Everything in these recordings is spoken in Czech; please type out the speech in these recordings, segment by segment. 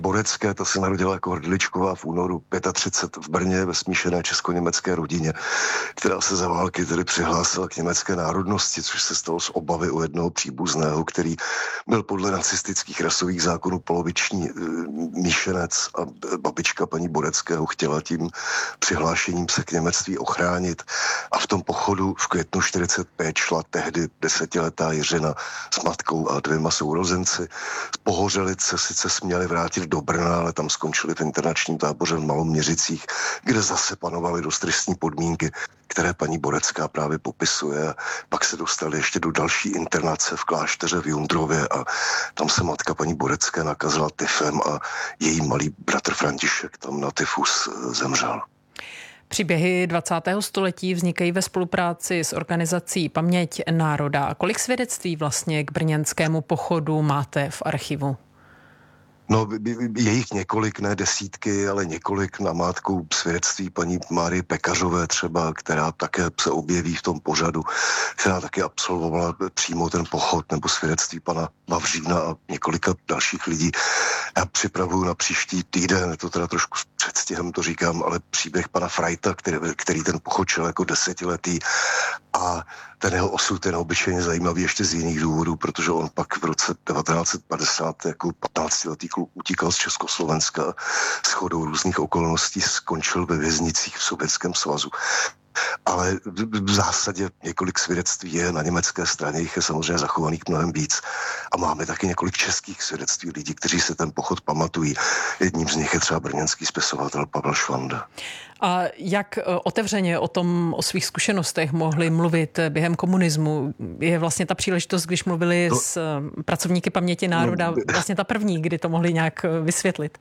Borecké, ta se narodila jako hrdličková v únoru 35 v Brně ve smíšené česko-německé rodině, která se za války tedy přihlásila k německé národnosti, což se stalo z obavy u jednoho příbuzného, který byl podle nacistických rasových zákonů poloviční míšenec a babička paní Boreckého chtěla tím přihlášením se k němectví ochránit. A v tom pochodu v květnu 45 šla tehdy 10letá Jiřina s matkou a 2 sourozenci. Z Pohořelice sice směli vrátit do Brna, ale tam skončili v internačním táboře v Maloměřicích, kde zase panovaly dost tristní podmínky, které paní Borecká právě popisuje. A pak se dostali ještě do další internace v klášteře v Jundrově a tam se matka paní Borecké nakazila tyfem a její malý bratr František tam na tyfus zemřel. Příběhy 20. století vznikají ve spolupráci s organizací Paměť národa. Kolik svědectví vlastně k brněnskému pochodu máte v archivu? No, je jich několik, ne desítky, ale několik namátkou svědectví paní Márie Pekařové třeba, která také se objeví v tom pořadu, která také absolvovala přímo ten pochod, nebo svědectví pana Vavřína a několika dalších lidí. Já připravuju na příští týden, to teda trošku s předstihem to říkám, ale příběh pana Frajta, který ten pochod šel jako 10letý a ten jeho osud je neobyčejně zajímavý ještě z jiných důvodů, protože on pak v roce 1950 jako 15letý kluk utíkal z Československa a shodou různých okolností skončil ve věznicích v Sovětském svazu. Ale v zásadě několik svědectví je na německé straně, jich je samozřejmě zachovaných mnohem víc. A máme taky několik českých svědectví lidí, kteří se ten pochod pamatují. Jedním z nich je třeba brněnský spisovatel Pavel Švanda. A jak otevřeně o svých zkušenostech mohli mluvit během komunismu? Je vlastně ta příležitost, když mluvili s pracovníky Paměti národa, vlastně ta první, kdy to mohli nějak vysvětlit?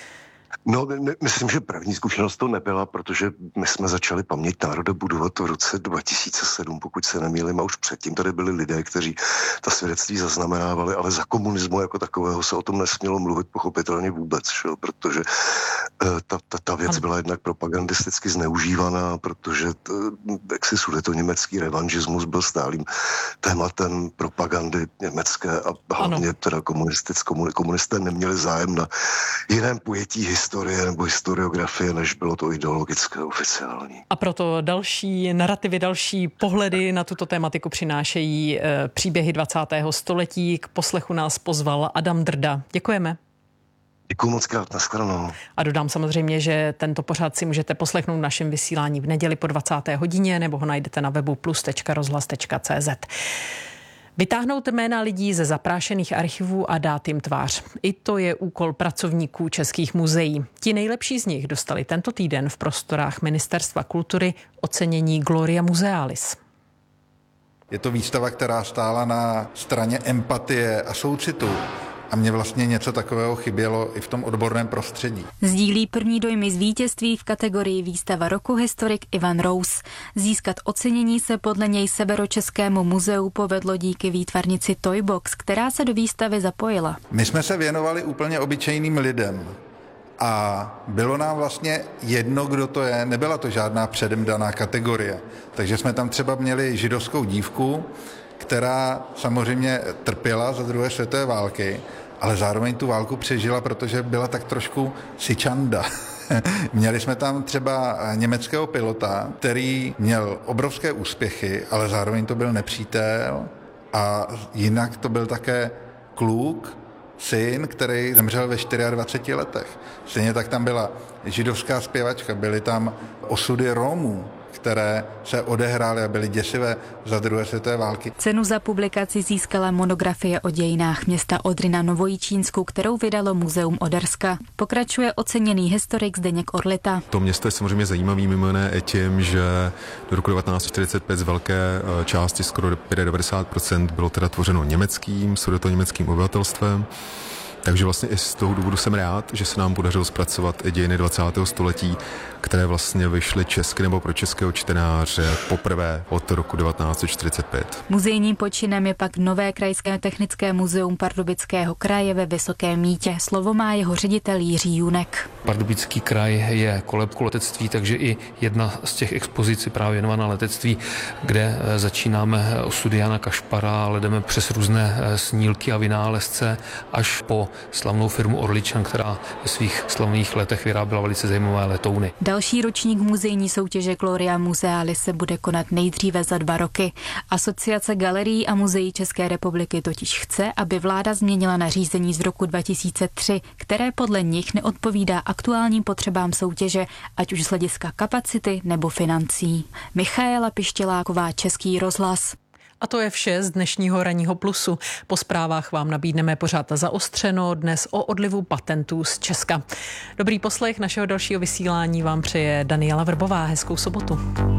No, myslím, že první zkušenost to nebyla, protože my jsme začali Paměť národa budovat v roce 2007, pokud se nemýlím, a už předtím tady byli lidé, kteří ta svědectví zaznamenávali, ale za komunismu jako takového se o tom nesmělo mluvit pochopitelně vůbec, protože ta věc byla jednak propagandisticky zneužívaná, protože jaksi sudetoněmecký revanžismus byl stálým tématem propagandy německé a hlavně teda komunisté neměli zájem na jiném pojetí historie nebo historiografie, než bylo to ideologické oficiální. A proto další narrativy, další pohledy na tuto tématiku přinášejí příběhy 20. století. K poslechu nás pozval Adam Drda. Děkujeme. Děkuji moc krát, nashledanou. A dodám samozřejmě, že tento pořad si můžete poslechnout v našem vysílání v neděli po 20. hodině nebo ho najdete na webu plus.rozhlas.cz. Vytáhnout jména lidí ze zaprášených archivů a dát jim tvář. I to je úkol pracovníků českých muzeí. Ti nejlepší z nich dostali tento týden v prostorách Ministerstva kultury ocenění Gloria Musealis. Je to výstava, která stála na straně empatie a soucitu. A mně vlastně něco takového chybělo i v tom odborném prostředí. Sdílí první dojmy z vítězství v kategorii Výstava roku historik Ivan Rous. Získat ocenění se podle něj Severočeskému muzeu povedlo díky výtvarnici Toybox, která se do výstavy zapojila. My jsme se věnovali úplně obyčejným lidem. A bylo nám vlastně jedno, kdo to je, nebyla to žádná předem daná kategorie. Takže jsme tam třeba měli židovskou dívku, která samozřejmě trpěla za druhé světové války, ale zároveň tu válku přežila, protože byla tak trošku sičanda. Měli jsme tam třeba německého pilota, který měl obrovské úspěchy, ale zároveň to byl nepřítel a jinak to byl také kluk, syn, který zemřel ve 24 letech. Stejně tak tam byla židovská zpěvačka, byly tam osudy Romů, které se odehrály a byly děsivé za druhé světové války. Cenu za publikaci získala monografie o dějinách města Odry na Novojičínsku, kterou vydalo Muzeum Oderska. Pokračuje oceněný historik Zdeněk Orlita. To město je samozřejmě zajímavý mimo jiné i tím, že do roku 1945 z velké části skoro 90% bylo teda tvořeno německým, sudetoněmeckým obyvatelstvem. Takže vlastně i z toho důvodu jsem rád, že se nám podařilo zpracovat i dějiny 20. století, které vlastně vyšly česky nebo pro českého čtenáře poprvé od roku 1945. Muzejním počinem je pak nové Krajské technické muzeum Pardubického kraje ve Vysokém Mýtě. Slovo má jeho ředitel Jiří Junek. Pardubický kraj je kolébkou letectví, takže i jedna z těch expozic je právě věnovaná letectví, kde začínáme osudy Jana Kašpara, ale jdeme přes různé snílky a vynálezce až po slavnou firmu Orličan, která ve svých slavných letech vyráběla velice zajímavé letouny. Další ročník muzejní soutěže Gloria Musealis se bude konat nejdříve za 2 roky. Asociace galerií a muzeí České republiky totiž chce, aby vláda změnila nařízení z roku 2003, které podle nich neodpovídá aktuálním potřebám soutěže, ať už z hlediska kapacity nebo financí. Michaela Pištěláková, Český rozhlas. A to je vše z dnešního Ranního plusu. Po zprávách vám nabídneme pořád Zaostřeno, dnes o odlivu patentů z Česka. Dobrý poslech našeho dalšího vysílání vám přeje Daniela Vrbová. Hezkou sobotu.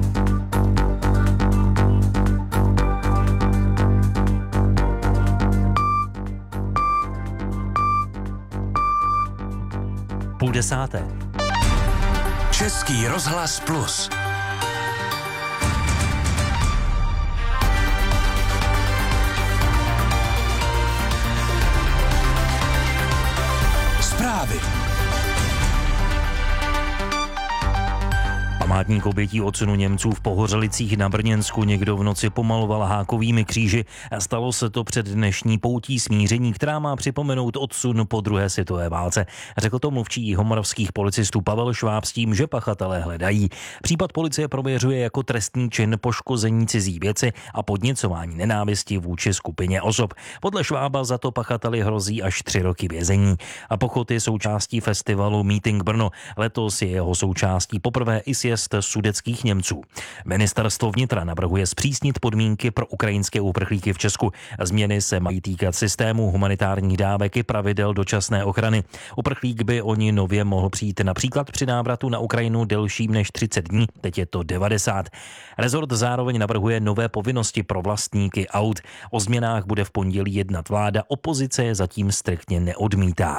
Půl desáté. Český rozhlas plus. Zprávy. Památník obětí odsunu Němců v Pohořelicích na Brněnsku někdo v noci pomaloval hákovými kříži a stalo se to před dnešní poutí smíření, která má připomenout odsun po druhé světové válce. Řekl to mluvčí jihomoravských policistů Pavel Šváb s tím, že pachatelé hledají. Případ policie prověřuje jako trestný čin poškození cizí věci a podněcování nenávisti vůči skupině osob. Podle Švába za to pachateli hrozí až 3 roky vězení. A pochod je součástí festivalu Meeting Brno. Letos je jeho součástí poprvé i sjezd sudetských Němců. Ministerstvo vnitra navrhuje zpřísnit podmínky pro ukrajinské uprchlíky v Česku. Změny se mají týkat systému humanitárních dávek i pravidel dočasné ochrany. Uprchlík by o ní nově mohl přijít například při návratu na Ukrajinu delším než 30 dní, teď je to 90. Rezort zároveň navrhuje nové povinnosti pro vlastníky aut. O změnách bude v pondělí jednat vláda, opozice je zatím striktně neodmítá.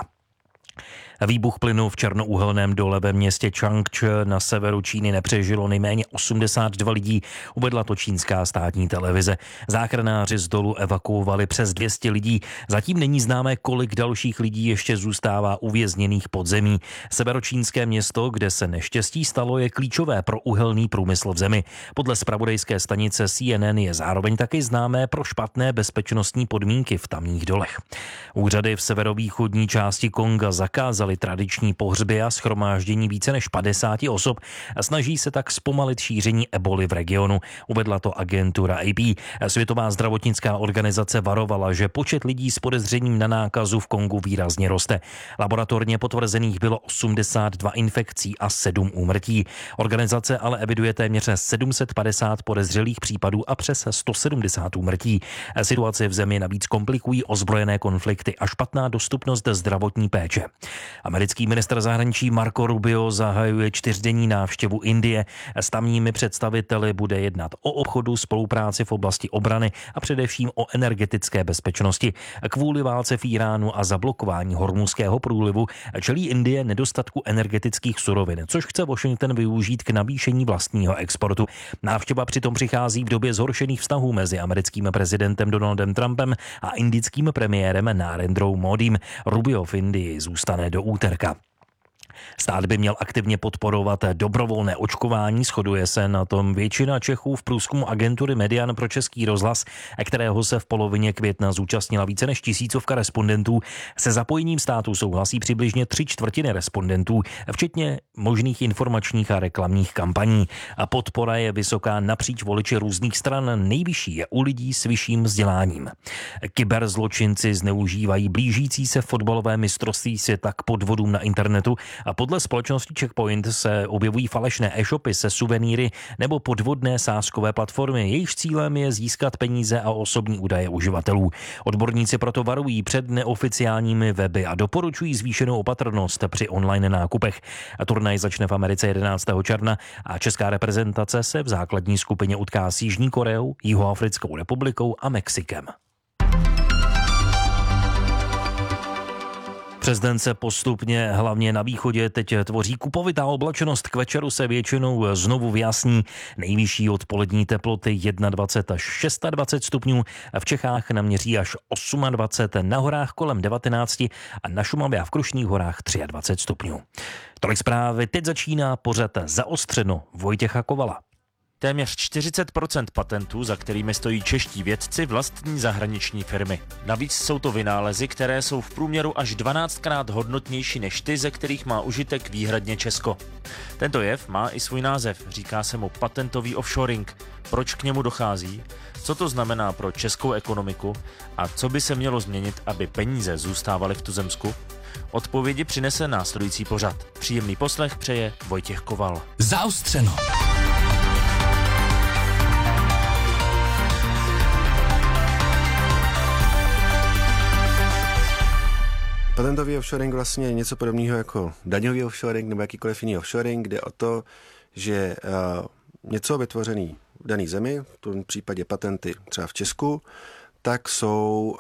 Výbuch plynu v černouhelném dole ve městě Changche na severu Číny nepřežilo nejméně 82 lidí, uvedla to čínská státní televize. Záchranáři z dolu evakuovali přes 200 lidí. Zatím není známé, kolik dalších lidí ještě zůstává uvězněných pod zemí. Severočínské město, kde se neštěstí stalo, je klíčové pro uhelný průmysl v zemi. Podle zpravodajské stanice CNN je zároveň taky známé pro špatné bezpečnostní podmínky v tamních dolech. Úřady v severovýchodní části Konga zakázali tradiční pohřby a shromáždění více než 50 osob a snaží se tak zpomalit šíření eboli v regionu, uvedla to agentura AP. Světová zdravotnická organizace varovala, že počet lidí s podezřením na nákazu v Kongu výrazně roste. Laboratorně potvrzených bylo 82 infekcí a 7 úmrtí. Organizace ale eviduje téměř 750 podezřelých případů a přes 170 úmrtí. Situaci v zemi navíc komplikují ozbrojené konflikty a špatná dostupnost zdravotní péče. Americký ministr zahraničí Marco Rubio zahajuje 4denní návštěvu Indie. S tamními představiteli bude jednat o obchodu, spolupráci v oblasti obrany a především o energetické bezpečnosti. Kvůli válce v Iránu a zablokování Hormuzského průlivu čelí Indie nedostatku energetických surovin, což chce Washington využít k navýšení vlastního exportu. Návštěva přitom přichází v době zhoršených vztahů mezi americkým prezidentem Donaldem Trumpem a indickým premiérem Narendrou Modím. Rubio v Indii zůstane do úterka. Stát by měl aktivně podporovat dobrovolné očkování, shoduje se na tom většina Čechů v průzkumu agentury Median pro Český rozhlas, kterého se v polovině května zúčastnila více než 1000 respondentů. Se zapojením státu souhlasí přibližně 3/4 respondentů, včetně možných informačních a reklamních kampaní. A podpora je vysoká napříč voliči různých stran, nejvyšší je u lidí s vyšším vzděláním. Kyberzločinci zneužívají blížící se fotbalové mistrovství světa k podvodům na internetu a podle společnosti Checkpoint se objevují falešné e-shopy se suvenýry nebo podvodné sázkové platformy. Jejich cílem je získat peníze a osobní údaje uživatelů. Odborníci proto varují před neoficiálními weby a doporučují zvýšenou opatrnost při online nákupech. Turnaj začne v Americe 11. června a česká reprezentace se v základní skupině utká s Jižní Koreou, Jihoafrickou republikou a Mexikem. Přes den se postupně, hlavně na východě, teď tvoří kupovitá oblačenost. K večeru se většinou znovu vyjasní. Nejvyšší odpolední teploty 21 až 26 stupňů. V Čechách naměří až 28, na horách kolem 19 a na Šumavě a v Krušných horách 23 stupňů. Tolik zprávy, teď začíná pořad Zaostřeno Vojtěcha Kovala. Téměř 40% patentů, za kterými stojí čeští vědci, vlastní zahraniční firmy. Navíc jsou to vynálezy, které jsou v průměru až 12krát hodnotnější než ty, ze kterých má užitek výhradně Česko. Tento jev má i svůj název, říká se mu patentový offshoring. Proč k němu dochází? Co to znamená pro českou ekonomiku? A co by se mělo změnit, aby peníze zůstávaly v tuzemsku? Odpovědi přinese následující pořad. Příjemný poslech přeje Vojtěch Koval. Zaostřeno. Patentový offshoring vlastně je něco podobného jako daňový offshoring nebo jakýkoliv jiný offshoring, kde o to, že něco vytvořený v dané zemi, v tom případě patenty třeba v Česku, tak jsou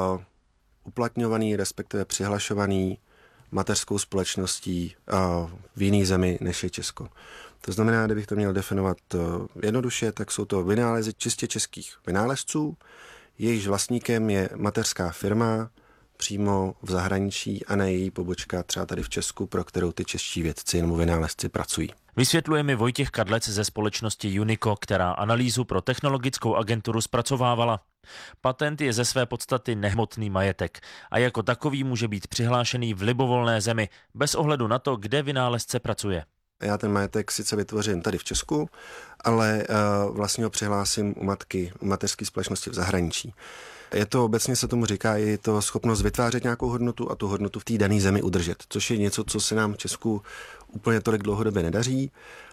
uplatňovaný, respektive přihlašovaný mateřskou společností v jiné zemi, než je Česko. To znamená, kdybych to měl definovat jednoduše, tak jsou to vynálezy čistě českých vynálezců, jejichž vlastníkem je mateřská firma přímo v zahraničí a ne její pobočka třeba tady v Česku, pro kterou ty čeští vědci nebo vynálezci pracují. Vysvětluje mi Vojtěch Kadlec ze společnosti Unico, která analýzu pro technologickou agenturu zpracovávala. Patent je ze své podstaty nehmotný majetek a jako takový může být přihlášený v libovolné zemi, bez ohledu na to, kde vynálezce pracuje. Já ten majetek sice vytvořím tady v Česku, ale vlastně ho přihlásím u matky, u mateřské společnosti v zahraničí. Je to, obecně se tomu říká, je to schopnost vytvářet nějakou hodnotu a tu hodnotu v té dané zemi udržet, což je něco, co se nám v Česku úplně tolik dlouhodobě nedaří,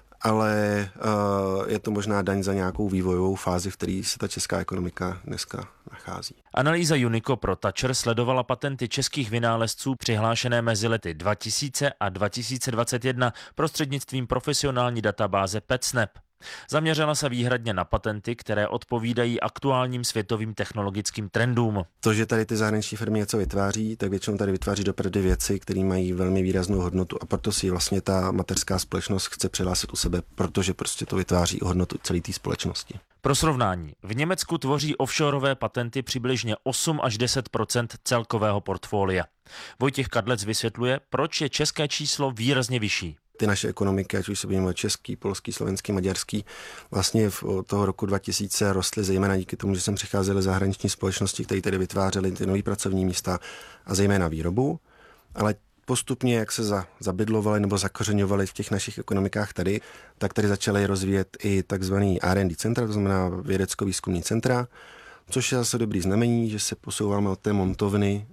ale je to možná daň za nějakou vývojovou fázi, v které se ta česká ekonomika dneska nachází. Analýza Unico pro Thatcher sledovala patenty českých vynálezců přihlášené mezi lety 2000 a 2021 prostřednictvím profesionální databáze PetSnap. Zaměřila se výhradně na patenty, které odpovídají aktuálním světovým technologickým trendům. To, že tady ty zahraniční firmy něco vytváří, tak většinou tady vytváří dopravdy věci, které mají velmi výraznou hodnotu a proto si vlastně ta mateřská společnost chce přihlásit u sebe, protože prostě to vytváří hodnotu celé té společnosti. Pro srovnání, v Německu tvoří offshoreové patenty přibližně 8 až 10% celkového portfolia. Vojtěch Kadlec vysvětluje, proč je české číslo výrazně vyšší. Ty naše ekonomiky, ať už se bavíme český, polský, slovenský, maďarský, vlastně v toho roku 2000 rostly zejména díky tomu, že sem přicházely zahraniční společnosti, které tedy vytvářely ty nové pracovní místa a zejména výrobu, ale postupně, jak se zabydlovali nebo zakořeňovali v těch našich ekonomikách tady, tak tady začaly rozvíjet i takzvaný R&D centra, to znamená vědecko-výzkumní centra, což je zase dobrý znamení, že se posouváme od té montovny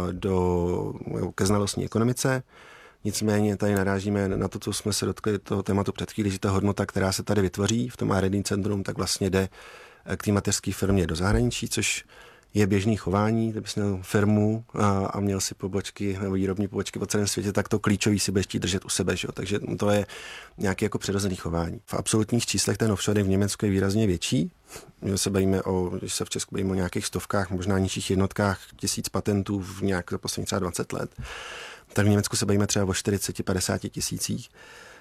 ke znalostní ekonomice. Nicméně tady narážíme na to, co jsme se dotkli toho tématu před chvílí, že ta hodnota, která se tady vytvoří v tom R&D centrum, tak vlastně jde k té mateřské firmě do zahraničí, což je běžný chování. Kdybys měl firmu a měl si pobočky nebo výrobní pobočky po celém světě, tak to klíčový si budeš chtít držet u sebe. Že? Takže to je nějaké jako přirozené chování. V absolutních číslech ten offshore v Německu je výrazně větší. My se bavíme když se v Česku bavíme o nějakých stovkách, možná nižších jednotkách, 1000 patentů v nějak za poslední třeba 20 let. Tak v Německu se bavíme třeba o 40-50 tisících.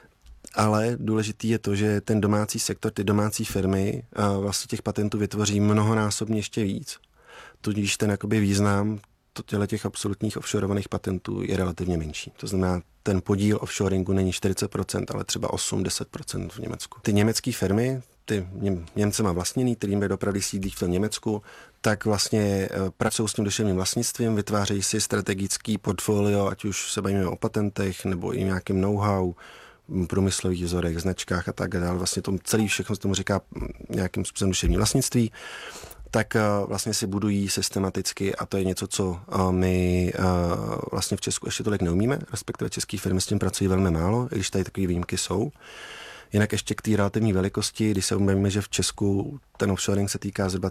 Ale důležitý je to, že ten domácí sektor, ty domácí firmy vlastně těch patentů vytvoří mnohonásobně ještě víc. Tudíž ten jakoby význam těch absolutních offshoreovaných patentů je relativně menší. To znamená, ten podíl offshoringu není 40%, ale třeba 8-10% v Německu. Ty německé firmy, ty Němcema vlastněný, kterým je dopravdy sídlí v tom Německu, tak vlastně pracují s tím duševním vlastnictvím, vytvářejí si strategický portfolio, ať už se bavíme o patentech nebo i nějakým know-how, průmyslových vzorech, značkách a tak dále. Vlastně celý všechno se tomu říká nějakým způsobem duševní vlastnictví, tak vlastně si budují systematicky a to je něco, co my vlastně v Česku ještě tolik neumíme, respektive české firmy s tím pracují velmi málo, i když tady takové výjimky jsou. Jinak ještě k té relativní velikosti, když se uvědomíme, že v Česku ten offshoring se týká zhruba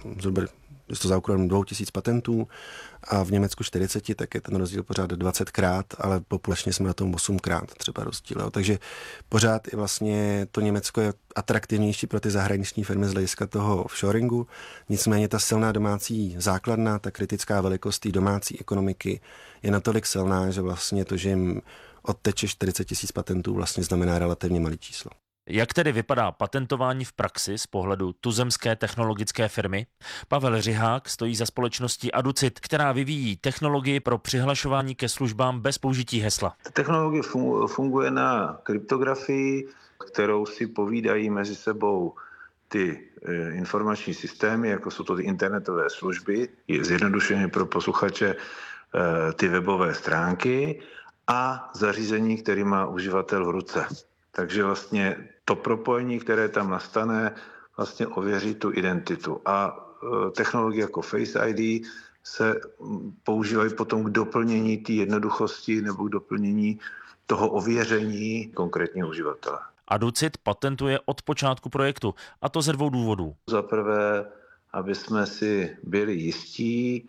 je to za úkolem 2000 patentů a v Německu 40, tak je ten rozdíl pořád 20krát, ale populačně jsme na tom 8krát třeba rozdíl. Takže pořád i vlastně to Německo je atraktivnější pro ty zahraniční firmy z hlediska toho offshoringu. Nicméně ta silná domácí základna, ta kritická velikost té domácí ekonomiky je natolik silná, že vlastně to, že jim odteče 40 000 patentů, vlastně znamená relativně malé číslo. Jak tedy vypadá patentování v praxi z pohledu tuzemské technologické firmy? Pavel Řihák stojí za společností Aducit, která vyvíjí technologii pro přihlašování ke službám bez použití hesla. Ta technologie funguje na kryptografii, kterou si povídají mezi sebou ty informační systémy, jako jsou to ty internetové služby, zjednodušeně pro posluchače ty webové stránky a zařízení, který má uživatel v ruce. Takže vlastně to propojení, které tam nastane, vlastně ověří tu identitu. A technologie jako Face ID se používají potom k doplnění té jednoduchosti nebo k doplnění toho ověření konkrétního uživatele. Aducit patentuje od počátku projektu, a to ze 2 důvodů. Za prvé, aby jsme si byli jistí,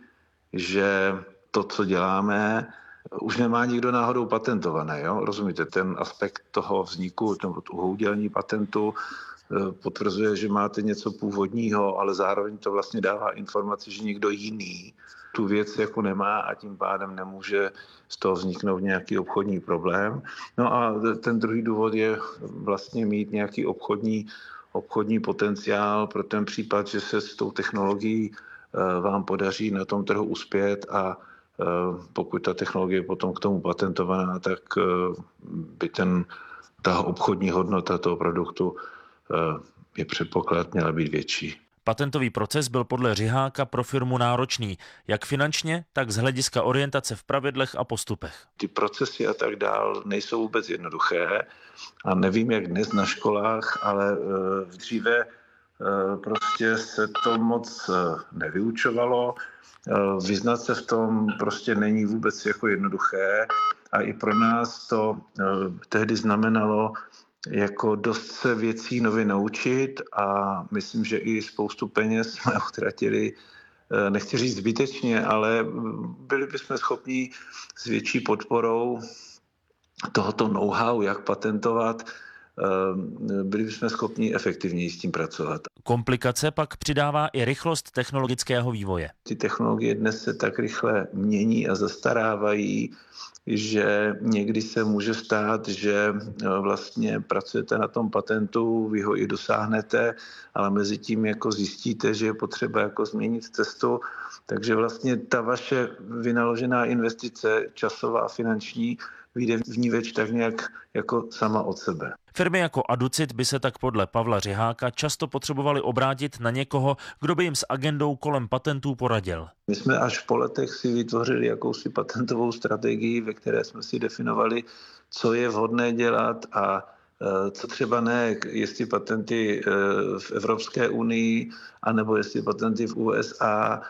že to, co děláme, už nemá nikdo náhodou patentované. Jo? Rozumíte, ten aspekt toho vzniku, toho udělení patentu potvrzuje, že máte něco původního, ale zároveň to vlastně dává informaci, že někdo jiný tu věc jako nemá a tím pádem nemůže z toho vzniknout nějaký obchodní problém. No a ten druhý důvod je vlastně mít nějaký obchodní potenciál pro ten případ, že se s tou technologií vám podaří na tom trhu uspět a pokud ta technologie je potom k tomu patentovaná, tak by ta obchodní hodnota toho produktu je předpoklad měla být větší. Patentový proces byl podle Řiháka pro firmu náročný, jak finančně, tak z hlediska orientace v pravidlech a postupech. Ty procesy a tak dál nejsou vůbec jednoduché a nevím, jak dnes na školách, ale dříve prostě se to moc nevyučovalo. Vyznat se v tom prostě není vůbec jako jednoduché a i pro nás to tehdy znamenalo jako dost se věcí nově naučit a myslím, že i spoustu peněz jsme utratili, nechci říct zbytečně, ale byli bychom schopni s větší podporou tohoto know-how, jak patentovat, byli bychom schopni efektivněji s tím pracovat. Komplikace pak přidává i rychlost technologického vývoje. Ty technologie dnes se tak rychle mění a zastarávají, že někdy se může stát, že vlastně pracujete na tom patentu, vy ho i dosáhnete, ale mezi tím jako zjistíte, že je potřeba jako změnit cestu. Takže vlastně ta vaše vynaložená investice, časová, finanční, vyjde vníveč tak nějak jako sama od sebe. Firmy jako Aducit by se tak podle Pavla Řiháka často potřebovaly obrátit na někoho, kdo by jim s agendou kolem patentů poradil. My jsme až po letech si vytvořili jakousi patentovou strategii, ve které jsme si definovali, co je vhodné dělat a co třeba ne, jestli patenty v Evropské unii, anebo jestli patenty v USA,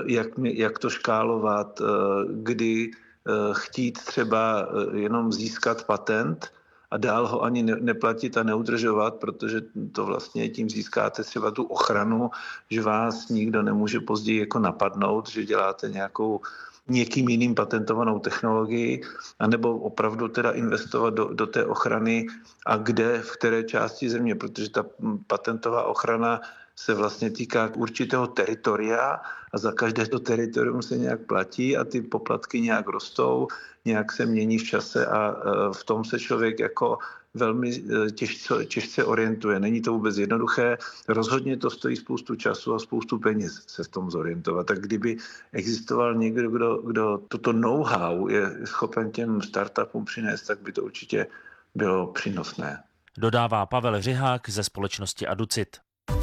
jak to škálovat, kdy chtít třeba jenom získat patent a dál ho ani neplatit a neudržovat, protože to vlastně tím získáte třeba tu ochranu, že vás nikdo nemůže později jako napadnout, že děláte někým jiným patentovanou technologii, anebo opravdu teda investovat do té ochrany a kde, v které části země, protože ta patentová ochrana se vlastně týká určitého teritoria a za každé to teritorium se nějak platí a ty poplatky nějak rostou, nějak se mění v čase a v tom se člověk jako velmi těžce orientuje. Není to vůbec jednoduché, rozhodně to stojí spoustu času a spoustu peněz se v tom zorientovat. Tak kdyby existoval někdo, kdo toto know-how je schopen těm startupům přinést, tak by to určitě bylo přínosné. Dodává Pavel Řihák ze společnosti Aducit.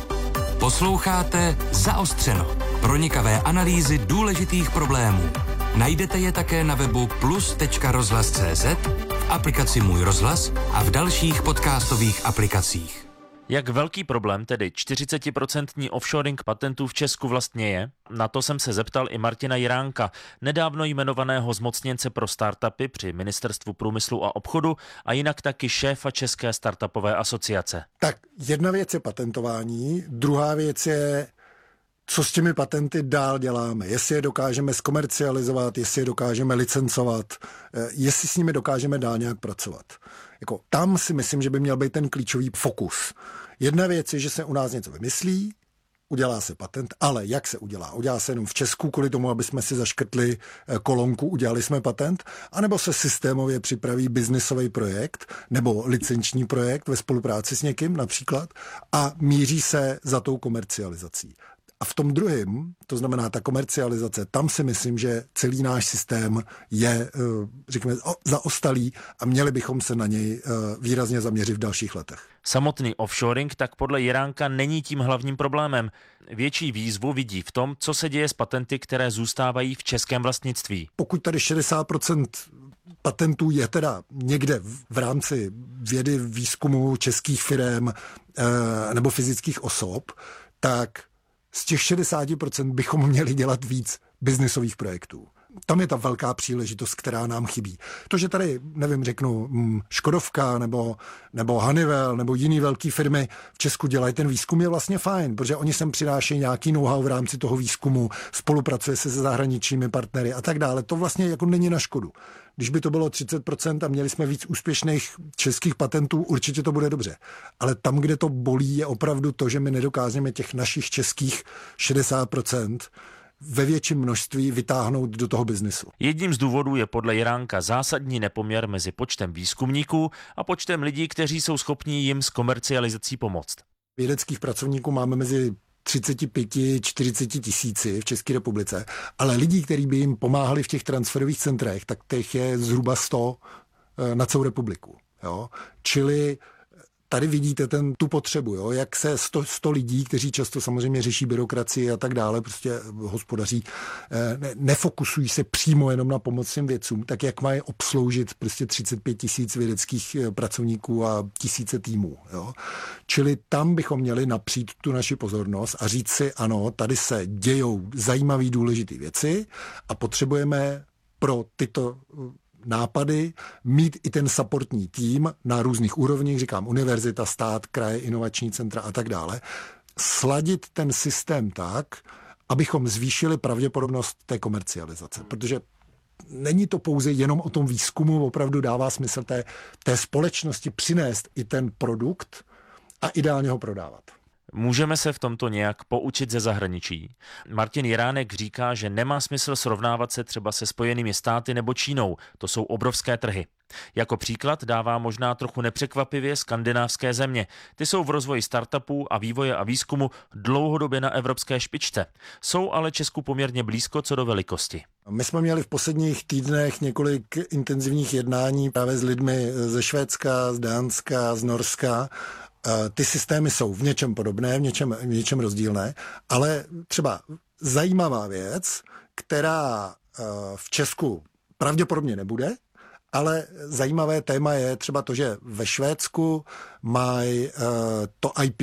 Posloucháte Zaostřeno. Pronikavé analýzy důležitých problémů. Najdete je také na webu plus.rozhlas.cz, v aplikaci Můj rozhlas a v dalších podcastových aplikacích. Jak velký problém tedy 40% offshoring patentů v Česku vlastně je? Na to jsem se zeptal i Martina Jiránka, nedávno jmenovaného zmocněnce pro startupy při Ministerstvu průmyslu a obchodu a jinak taky šéfa České startupové asociace. Tak jedna věc je patentování, druhá věc je, co s těmi patenty dál děláme. Jestli je dokážeme zkomercializovat, jestli je dokážeme licencovat, jestli s nimi dokážeme dál nějak pracovat. Jako, tam si myslím, že by měl být ten klíčový fokus. Jedna věc je, že se u nás něco vymyslí, udělá se patent, ale jak se udělá? Udělá se jenom v Česku kvůli tomu, aby jsme si zaškrtli kolonku, udělali jsme patent, anebo se systémově připraví biznisový projekt nebo licenční projekt ve spolupráci s někým například a míří se za tou komercializací. A v tom druhém, to znamená ta komercializace, tam si myslím, že celý náš systém je, řekněme, zaostalý a měli bychom se na něj výrazně zaměřit v dalších letech. Samotný offshoring tak podle Jiránka není tím hlavním problémem. Větší výzvu vidí v tom, co se děje s patenty, které zůstávají v českém vlastnictví. Pokud tady 60% patentů je teda někde v rámci vědy, výzkumu českých firem nebo fyzických osob, tak z těch 60% bychom měli dělat víc biznisových projektů. Tam je ta velká příležitost, která nám chybí. To, že tady, nevím, řeknu, Škodovka nebo Honeywell nebo jiný velké firmy v Česku dělají ten výzkum, je vlastně fajn, protože oni sem přinášejí nějaký know-how v rámci toho výzkumu, spolupracuje se zahraničními partnery a tak dále. To vlastně jako není na škodu. Když by to bylo 30% a měli jsme víc úspěšných českých patentů, určitě to bude dobře. Ale tam, kde to bolí, je opravdu to, že my nedokážeme těch našich českých 60% ve větším množství vytáhnout do toho biznesu. Jedním z důvodů je podle Jiránka zásadní nepoměr mezi počtem výzkumníků a počtem lidí, kteří jsou schopní jim s komercializací pomoct. Vědeckých pracovníků máme mezi 35-40 tisíci v České republice, ale lidí, kteří by jim pomáhali v těch transferových centrech, tak těch je zhruba 100 na celou republiku. Jo? Čili tady vidíte tu potřebu, jo? Jak se 100 lidí, kteří často samozřejmě řeší byrokracii a tak dále, prostě hospodaří, nefokusují se přímo jenom na pomoc těm vědcům, tak jak mají obsloužit prostě 35 tisíc vědeckých pracovníků a tisíce týmů. Jo? Čili tam bychom měli napřít tu naši pozornost a říct si, ano, tady se dějou zajímavé, důležité věci a potřebujeme pro tyto nápady, mít i ten supportní tým na různých úrovních, říkám univerzita, stát, kraje, inovační centra a tak dále, sladit ten systém tak, abychom zvýšili pravděpodobnost té komercializace, protože není to pouze jenom o tom výzkumu, opravdu dává smysl té společnosti přinést i ten produkt a ideálně ho prodávat. Můžeme se v tomto nějak poučit ze zahraničí. Martin Jiránek říká, že nemá smysl srovnávat se třeba se Spojenými státy nebo Čínou. To jsou obrovské trhy. Jako příklad dává možná trochu nepřekvapivě skandinávské země. Ty jsou v rozvoji startupů a vývoje a výzkumu dlouhodobě na evropské špičce. Jsou ale Česku poměrně blízko co do velikosti. My jsme měli v posledních týdnech několik intenzivních jednání právě s lidmi ze Švédska, z Dánska, z Norska. Ty systémy jsou v něčem podobné, v něčem rozdílné, ale třeba zajímavá věc, která v Česku pravděpodobně nebude, ale zajímavé téma je třeba to, že ve Švédsku mají to IP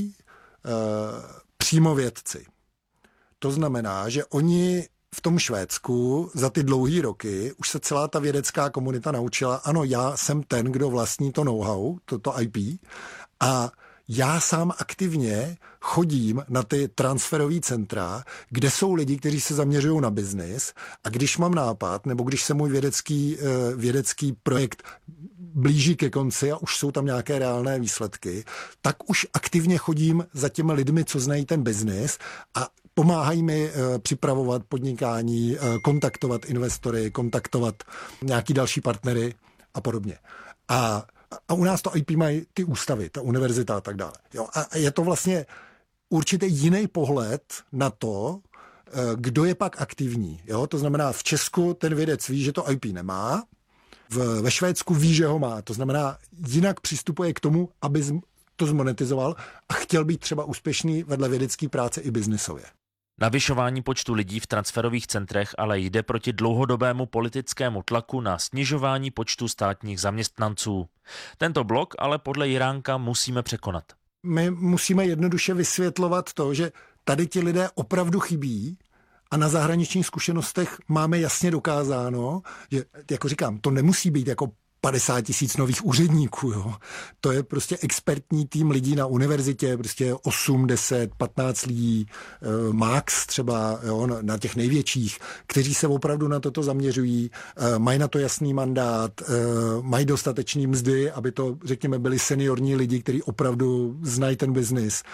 přímo vědci. To znamená, že oni v tom Švédsku za ty dlouhý roky už se celá ta vědecká komunita naučila, ano, já jsem ten, kdo vlastní to know-how, to IP, a já sám aktivně chodím na ty transferové centra, kde jsou lidi, kteří se zaměřují na biznis, a když mám nápad, nebo když se můj vědecký projekt blíží ke konci a už jsou tam nějaké reálné výsledky, tak už aktivně chodím za těmi lidmi, co znají ten biznis, a pomáhají mi připravovat podnikání, kontaktovat investory, kontaktovat nějaký další partnery a podobně. A u nás to IP mají ty ústavy, ta univerzita a tak dále. Jo? A je to vlastně určitě jiný pohled na to, kdo je pak aktivní. Jo? To znamená, v Česku ten vědec ví, že to IP nemá, ve Švédsku ví, že ho má. To znamená, jinak přistupuje k tomu, aby to zmonetizoval a chtěl být třeba úspěšný vedle vědecké práce i biznisově. Navyšování počtu lidí v transferových centrech ale jde proti dlouhodobému politickému tlaku na snižování počtu státních zaměstnanců. Tento blok ale podle Jiránka musíme překonat. My musíme jednoduše vysvětlovat to, že tady ti lidé opravdu chybí a na zahraničních zkušenostech máme jasně dokázáno, že, jako říkám, to nemusí být jako 50 tisíc nových úředníků. Jo. To je prostě expertní tým lidí na univerzitě, prostě 8, 10, 15 lidí, max třeba, jo, na těch největších, kteří se opravdu na toto zaměřují, mají na to jasný mandát, mají dostatečný mzdy, aby to, řekněme, byli seniorní lidi, kteří opravdu znají ten biznis.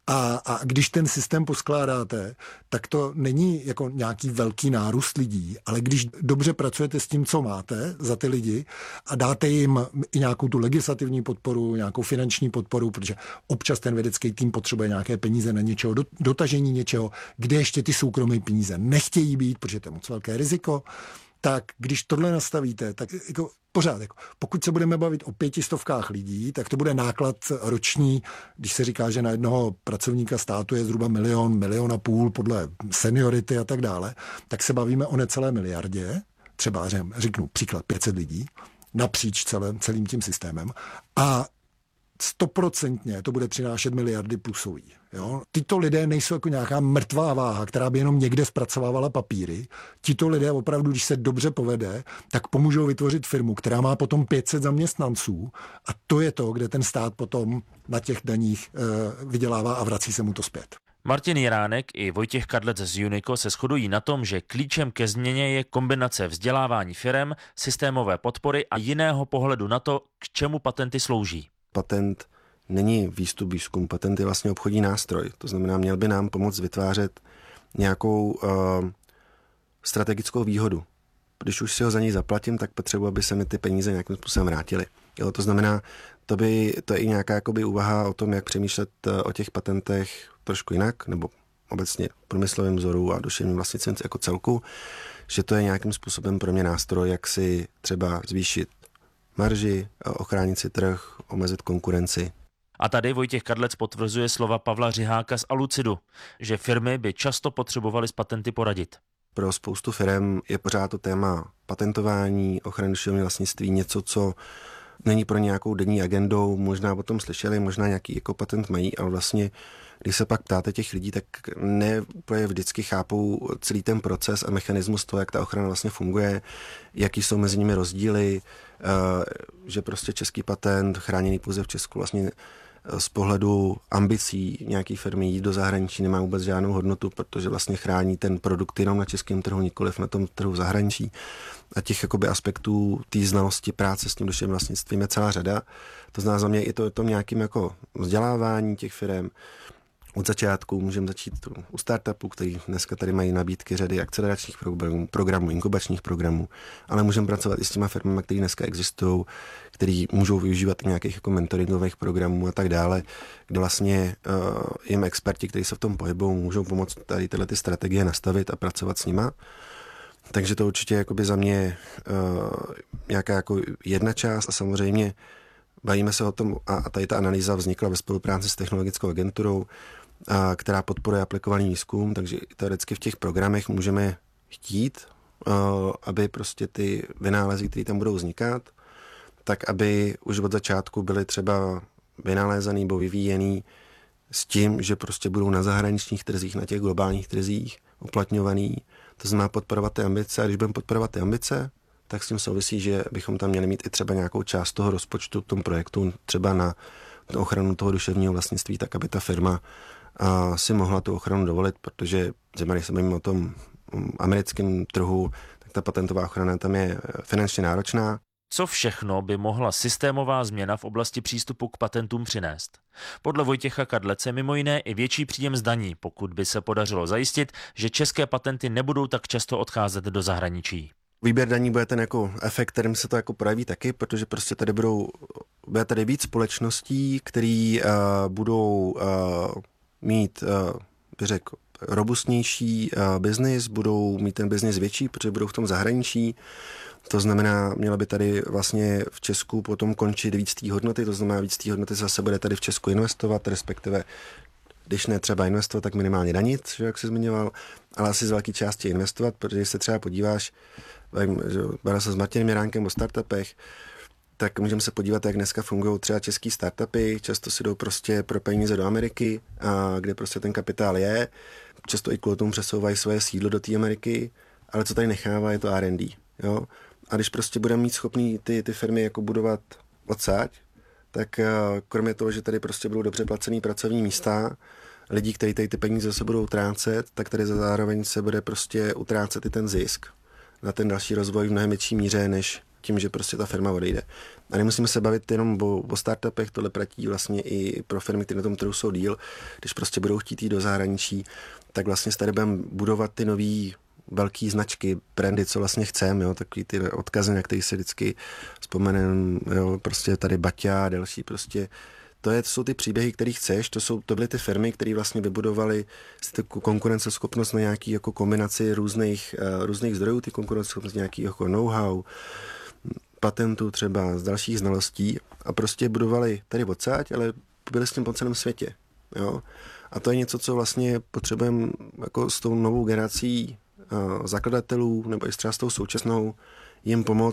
A když ten systém poskládáte, tak to není jako nějaký velký nárůst lidí, ale když dobře pracujete s tím, co máte za ty lidi a dáte jim i nějakou tu legislativní podporu, nějakou finanční podporu, protože občas ten vědecký tým potřebuje nějaké peníze na něčeho, dotažení něčeho, kde ještě ty soukromé peníze nechtějí být, protože to je moc velké riziko, tak když tohle nastavíte, tak jako pořád, jako, pokud se budeme bavit o 500 lidí, tak to bude náklad roční, když se říká, že na jednoho pracovníka státu je zhruba 1,5 milionu podle seniority a tak dále, tak se bavíme o necelé miliardě, třeba řeknu příklad 500 lidí, napříč celým tím systémem a 100% to bude přinášet miliardy plusový. Jo? Tyto lidé nejsou jako nějaká mrtvá váha, která by jenom někde zpracovávala papíry. Tito lidé opravdu, když se dobře povede, tak pomůžou vytvořit firmu, která má potom 500 zaměstnanců a to je to, kde ten stát potom na těch daních vydělává a vrací se mu to zpět. Martin Jiránek i Vojtěch Kadlec z Unico se shodují na tom, že klíčem ke změně je kombinace vzdělávání firem, systémové podpory a jiného pohledu na to, k čemu patenty slouží. Patent není výstup výzkum, patent je vlastně obchodní nástroj. To znamená, měl by nám pomoct vytvářet nějakou strategickou výhodu. Když už si ho za něj zaplatím, tak potřebuji, aby se mi ty peníze nějakým způsobem vrátily. Jo, to znamená, to je i nějaká jakoby úvaha o tom, jak přemýšlet o těch patentech trošku jinak, nebo obecně průmyslovém vzoru a duševním vlastnictví jako celku, že to je nějakým způsobem pro mě nástroj, jak si třeba zvýšit marži, ochránit si trh, omezit konkurenci. A tady Vojtěch Kadlec potvrzuje slova Pavla Řiháka z Alucidu, že firmy by často potřebovaly s patenty poradit. Pro spoustu firm je pořád to téma patentování, ochrany duševního vlastnictví něco, co není pro nějakou denní agendou, možná o tom slyšeli, možná nějaký jako patent mají, ale vlastně, když se pak ptáte těch lidí, tak ne úplně vždycky chápou celý ten proces a mechanismus toho, jak ta ochrana vlastně funguje, jaký jsou mezi nimi rozdíly, že prostě český patent chráněný pouze v Česku vlastně z pohledu ambicí nějaký firmy jít do zahraničí nemá vůbec žádnou hodnotu, protože vlastně chrání ten produkt jenom na českém trhu, nikoliv na tom trhu v zahraničí. A těch jakoby aspektů té znalosti práce s tím duševním vlastnictvím je celá řada. To znamená, za mě je to nějakým jako vzdělávání těch firm. Od začátku můžeme začít u startupů, který dneska tady mají nabídky řady akceleračních programů, inkubačních programů, ale můžeme pracovat i s těma firmami, které dneska existují, který můžou využívat nějakých jako mentoringových programů a tak dále, kde vlastně jim experti, kteří se v tom pohybují, můžou pomoct tady tyhle ty strategie nastavit a pracovat s nima. Takže to určitě jakoby za mě nějaká jako jedna část a samozřejmě bavíme se o tom a tady ta analýza vznikla ve spolupráci s technologickou agenturou, která podporuje aplikovaný výzkum, takže teoreticky v těch programech můžeme chtít, aby prostě ty vynálezy, které tam budou vznikat, tak aby už od začátku byly třeba vynalézaný nebo vyvíjený s tím, že prostě budou na zahraničních trzích, na těch globálních trzích uplatňovaný. To znamená podporovat ty ambice a když budeme podporovat ty ambice, tak s tím souvisí, že bychom tam měli mít i třeba nějakou část toho rozpočtu v tom projektu, třeba na ochranu toho duševního vlastnictví, tak aby ta firma si mohla tu ochranu dovolit, protože když se bavíme o tom americkém trhu, tak ta patentová ochrana tam je finančně náročná. Co všechno by mohla systémová změna v oblasti přístupu k patentům přinést? Podle Vojtěcha Kadlece mimo jiné i větší příjem z daní, pokud by se podařilo zajistit, že české patenty nebudou tak často odcházet do zahraničí. Výběr daní bude ten jako efekt, kterým se to jako projeví taky, protože prostě tady bude tady víc společností, které budou mít, bych řekl, robustnější biznis, budou mít ten biznis větší, protože budou v tom zahraničí. To znamená, měla by tady vlastně v Česku potom končit víc té hodnoty, to znamená víc té hodnoty zase bude tady v Česku investovat, respektive když ne třeba investovat, tak minimálně danit, že, jak jsi zmiňoval, ale asi z velké části investovat, protože když se třeba podíváš, bavil se s Martinem Jiránkem o startupech, tak můžeme se podívat, jak dneska fungují třeba český startupy, často si jdou prostě pro peníze do Ameriky, kde prostě ten kapitál je, často i kvůli tomu přesouvají svoje sídlo do té Ameriky, ale co tady nechává, je to R&D, jo. A když prostě budeme mít schopný ty firmy jako budovat odsaď, tak kromě toho, že tady prostě budou dobře placený pracovní místa, lidí, kteří tady ty peníze se budou utrácet, tak tady zároveň se bude prostě utrácet i ten zisk na ten další rozvoj v mnohem větší míře, než tím, že prostě ta firma odejde. A nemusíme se bavit jenom o startupech, tohle platí vlastně i pro firmy, které na tom trhu jsou díl. Když prostě budou chtít jít do zahraničí, tak vlastně tady budeme budovat ty nový velký značky, brandy, co vlastně chceme, jo, takový ty odkazy, na který se vždycky vzpomeneme, jo, prostě tady Baťa a další, prostě to jsou ty příběhy, které chceš, to byly ty firmy, které vlastně vybudovaly konkurenceschopnost na nějaký jako kombinaci různých zdrojů, ty konkurenceschopnost nějaký jako know-how, patentů třeba, z dalších znalostí a prostě budovali tady odsáď, ale byli s tím po celém světě, jo. A to je něco, co vlastně potřebujeme jako s tou novou generací zakladatelů nebo i třeba s tou současnou jim pomoct